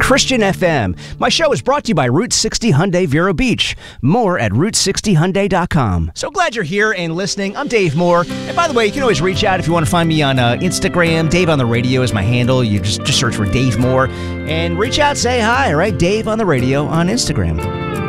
Christian FM. My show is brought to you by Route 60 Hyundai Vero Beach. More at Route60Hyundai.com. So glad you're here and listening. I'm Dave Moore. And by the way, you can always reach out if you want to find me on Instagram. Dave on the Radio is my handle. You just search for Dave Moore and reach out, say hi, all right? Dave on the Radio on Instagram.